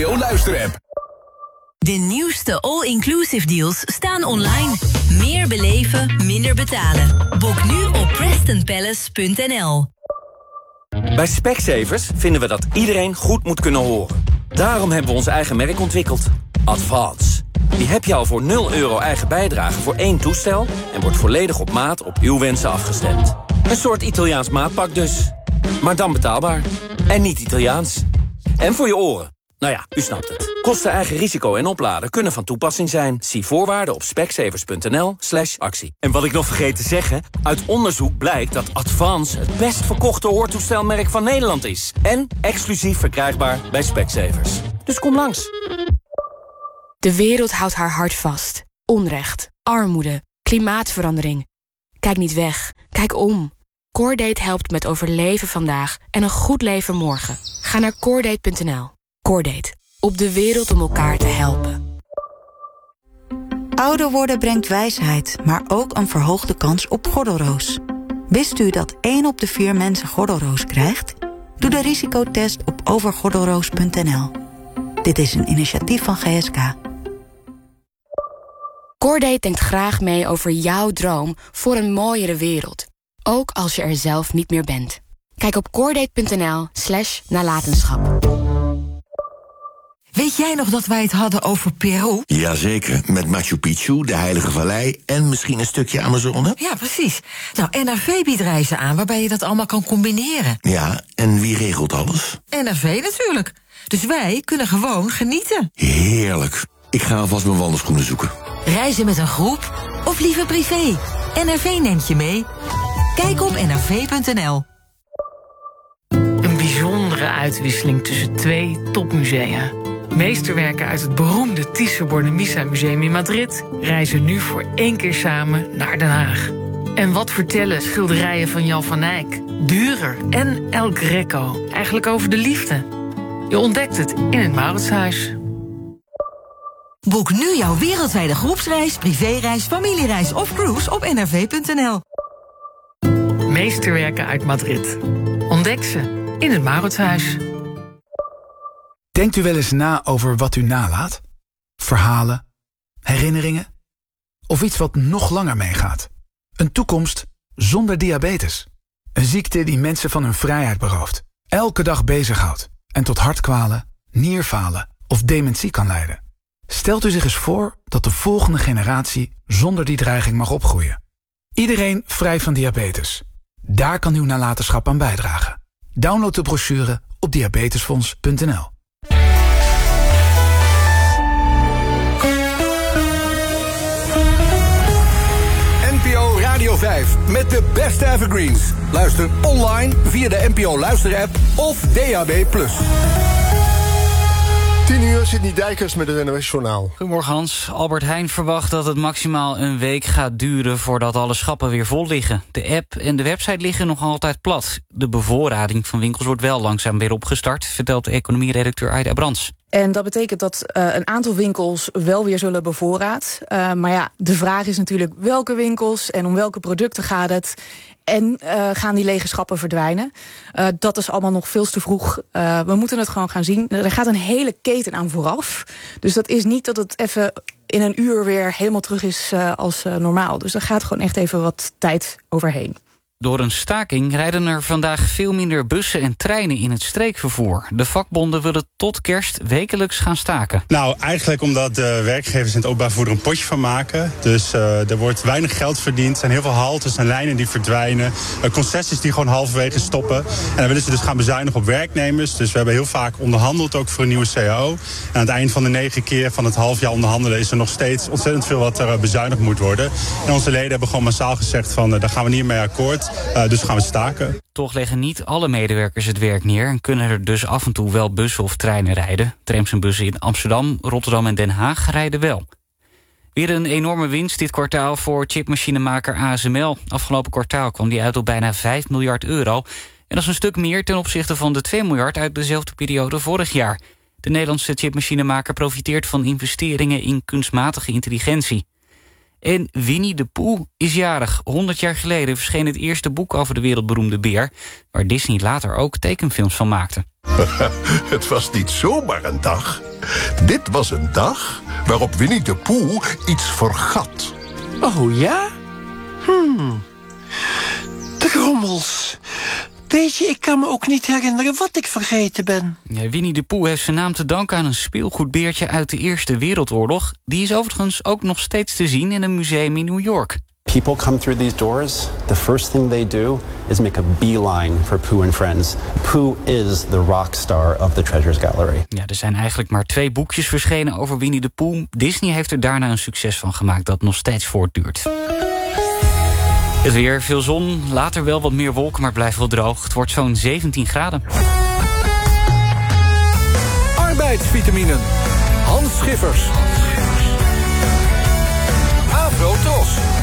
Luisterapp. De nieuwste all-inclusive deals staan online. Meer beleven, minder betalen. Boek nu op PrestonPalace.nl. Bij Specsavers vinden we dat iedereen goed moet kunnen horen. Daarom hebben we ons eigen merk ontwikkeld. Advance. Die heb je al voor €0 eigen bijdrage voor 1 toestel... en wordt volledig op maat op uw wensen afgestemd. Een soort Italiaans maatpak dus. Maar dan betaalbaar. En niet Italiaans. En voor je oren. Nou ja, u snapt het. Kosten, eigen risico en opladen kunnen van toepassing zijn. Zie voorwaarden op specsavers.nl/actie. En wat ik nog vergeet te zeggen... uit onderzoek blijkt dat Advance het best verkochte hoortoestelmerk van Nederland is. En exclusief verkrijgbaar bij Specsavers. Dus kom langs. De wereld houdt haar hart vast. Onrecht, armoede, klimaatverandering. Kijk niet weg, kijk om. Coordate helpt met overleven vandaag en een goed leven morgen. Ga naar coordate.nl. Coordate. Op de wereld om elkaar te helpen. Ouder worden brengt wijsheid, maar ook een verhoogde kans op gordelroos. Wist u dat 1 op de 4 mensen gordelroos krijgt? Doe de risicotest op overgordelroos.nl. Dit is een initiatief van GSK. Coordate denkt graag mee over jouw droom voor een mooiere wereld. Ook als je er zelf niet meer bent. Kijk op coordate.nl/nalatenschap. Weet jij nog dat wij het hadden over Peru? Jazeker, met Machu Picchu, de Heilige Vallei en misschien een stukje Amazone. Ja, precies. Nou, NRV biedt reizen aan waarbij je dat allemaal kan combineren. Ja, en wie regelt alles? NRV natuurlijk. Dus wij kunnen gewoon genieten. Heerlijk. Ik ga alvast mijn wandelschoenen zoeken. Reizen met een groep of liever privé? NRV neemt je mee. Kijk op nrv.nl. Een bijzondere uitwisseling tussen 2 topmusea. Meesterwerken uit het beroemde Thyssen-Bornemisza Museum in Madrid reizen nu voor 1 keer samen naar Den Haag. En wat vertellen schilderijen van Jan van Eyck, Dürer en El Greco eigenlijk over de liefde? Je ontdekt het in het Mauritshuis. Boek nu jouw wereldwijde groepsreis, privéreis, familiereis of cruise op nrv.nl. Meesterwerken uit Madrid. Ontdek ze in het Mauritshuis. Denkt u wel eens na over wat u nalaat? Verhalen, herinneringen? Of iets wat nog langer meegaat? Een toekomst zonder diabetes. Een ziekte die mensen van hun vrijheid berooft. Elke dag bezighoudt en tot hartkwalen, nierfalen of dementie kan leiden. Stelt u zich eens voor dat de volgende generatie zonder die dreiging mag opgroeien. Iedereen vrij van diabetes. Daar kan uw nalatenschap aan bijdragen. Download de brochure op diabetesfonds.nl. NPO Radio 5 met de beste evergreens. Luister online via de NPO Luisterapp of DAB+. 10 uur, Sidney Dijkers met het NOS-journaal. Goedemorgen Hans. Albert Heijn verwacht dat het maximaal een week gaat duren voordat alle schappen weer vol liggen. De app en de website liggen nog altijd plat. De bevoorrading van winkels wordt wel langzaam weer opgestart, vertelt de economieredacteur Aida Brands. En dat betekent dat een aantal winkels wel weer zullen bevoorraad. Maar ja, de vraag is natuurlijk welke winkels en om welke producten gaat het. En gaan die lege schappen verdwijnen? Dat is allemaal nog veel te vroeg. We moeten het gewoon gaan zien. Er gaat een hele keten aan vooraf. Dus dat is niet dat het even in een uur weer helemaal terug is als normaal. Dus er gaat gewoon echt even wat tijd overheen. Door een staking rijden er vandaag veel minder bussen en treinen in het streekvervoer. De vakbonden willen tot kerst wekelijks gaan staken. Nou, eigenlijk omdat de werkgevers in het openbaar vervoer er een potje van maken. Dus er wordt weinig geld verdiend. Er zijn heel veel haltes en lijnen die verdwijnen. Concessies die gewoon halverwege stoppen. En dan willen ze dus gaan bezuinigen op werknemers. Dus we hebben heel vaak onderhandeld ook voor een nieuwe CAO. En aan het eind van de 9 keer van het half jaar onderhandelen is er nog steeds ontzettend veel wat er bezuinigd moet worden. En onze leden hebben gewoon massaal gezegd van daar gaan we niet mee akkoord. Dus gaan we staken. Toch leggen niet alle medewerkers het werk neer en kunnen er dus af en toe wel bussen of treinen rijden. Trams en bussen in Amsterdam, Rotterdam en Den Haag rijden wel. Weer een enorme winst dit kwartaal voor chipmachinemaker ASML. Afgelopen kwartaal kwam die uit op bijna €5 miljard. En dat is een stuk meer ten opzichte van de 2 miljard uit dezelfde periode vorig jaar. De Nederlandse chipmachinemaker profiteert van investeringen in kunstmatige intelligentie. En Winnie de Pooh is jarig. 100 jaar geleden verscheen het eerste boek over de wereldberoemde beer, waar Disney later ook tekenfilms van maakte. Het was niet zomaar een dag. Dit was een dag waarop Winnie de Pooh iets vergat. Oh ja? Drommels. Weet je, ik kan me ook niet herinneren wat ik vergeten ben. Ja, Winnie de Pooh heeft zijn naam te danken aan een speelgoedbeertje uit de Eerste Wereldoorlog. Die is overigens ook nog steeds te zien in een museum in New York. People come through these doors. The first thing they do is make a beeline for Pooh and Friends. Pooh is the rock star of the Treasures Gallery. Ja, er zijn eigenlijk maar 2 boekjes verschenen over Winnie de Pooh. Disney heeft er daarna een succes van gemaakt dat nog steeds voortduurt. Het weer, veel zon, later wel wat meer wolken, maar blijft wel droog. Het wordt zo'n 17 graden. Arbeidsvitaminen. Hans Schiffers. Afro Tros.